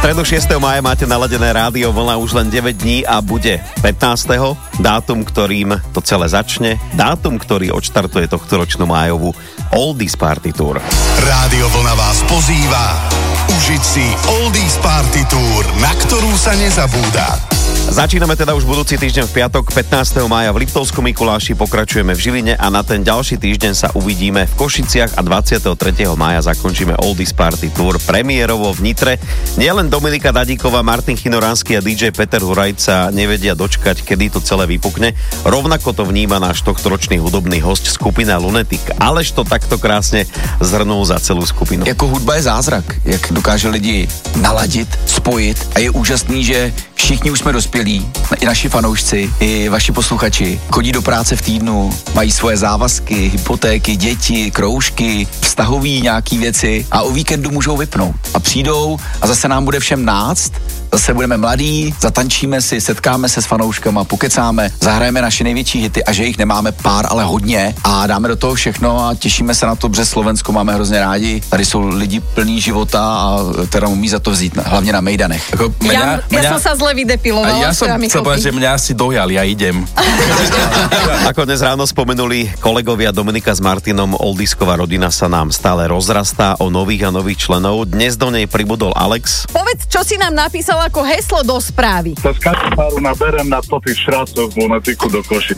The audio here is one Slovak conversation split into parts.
stredu 6. mája máte naladené Rádio Vlna už len 9 dní a bude 15. dátum, ktorým to celé začne. Dátum, ktorý odštartuje tohtoročnú májovú Oldies Party Tour. Rádio Vlna vás pozýva užiť si Oldies Party Tour, na ktorú sa nezabúda. Začíname teda už budúci týždeň v piatok 15. mája v Liptovskom Mikuláši, pokračujeme v Žiline a na ten ďalší týždeň sa uvidíme v Košiciach a 23. mája zakončíme Oldies Party Tour premiérovo v Nitre. Nielen Dominika Dadíková, Martin Chinoránsky a DJ Peter Hurajc sa nevedia dočkať, kedy to celé vypukne. Rovnako to vníma náš tohtoročný hudobný host skupina Lunatic. Aleš to takto krásne zhrnul za celú skupinu. Jako hudba je zázrak, jak dokáže lidi naladit, spojit a je úžasný, že všichni už jsme dospělí, i naši fanoušci, i vaši posluchači, chodí do práce v týdnu, mají svoje závazky, hypotéky, děti, kroužky, vztahový nějaký věci a o víkendu můžou vypnout. A přijdou a zase nám bude všem náct, zase budeme mladí, zatančíme si, setkáme se s fanouškama, pokecáme, zahrajeme naše největší hity a že jich nemáme pár, ale hodně a dáme do toho všechno a těšíme se na to, protože Slovensko máme hrozně rádi. Tady jsou lidi plní života a teda umí za to vzít, hlavně na mejdanech. Ja som sa zle vydepilovala. Ja som chcel povedať, že mňa si dojal, ja idem. Ako dnes ráno spomenuli kolegovia Dominika s Martinom, Oldisková rodina sa nám stále rozrastá o nových a nových členov. Dnes do nej pribudol Alex. Povedz, čo si nám napísal ako heslo do správy. Sa z Kačmáru naberem na topých šrácoch v Lunatiku do Košic.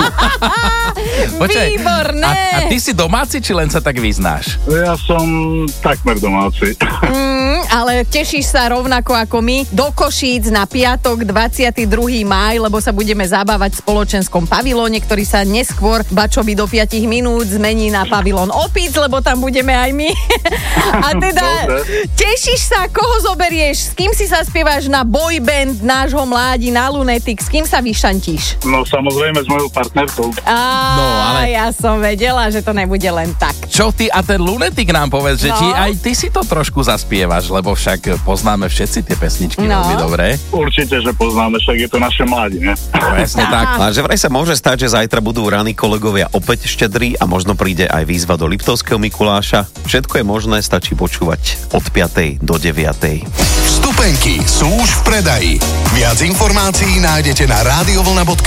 Počkaj, Výborné. a ty si domáci, či len sa tak vyznáš? Ja som takmer domáci. Ale tešíš sa rovnako ako my do Košíc na piatok 22. máj, lebo sa budeme zabávať v spoločenskom pavilóne, ktorý sa neskôr bačovi do 5 minút zmení na pavilón opíc, lebo tam budeme aj my. A teda tešíš sa, koho zoberieš, s kým si zaspievaš na boyband nášho mládi, na Lunatic, s kým sa vyšantíš? No samozrejme s mojou partnerkou. Ja som vedela, že to nebude len tak. Čo ty a ten Lunatic nám povedz, že či aj ty si to trošku zaspievaš, lebo však poznáme všetci tie pesničky veľmi dobre. Určite, že poznáme, však je to naše mladí, ne? Presne tak. A že vraj sa môže stať, že zajtra budú raní kolegovia opäť štedrí a možno príde aj výzva do Liptovského Mikuláša. Všetko je možné, stačí počúvať od 5. do 9. Vstupenky sú už v predaji. Viac informácií nájdete na radiovlna.sk.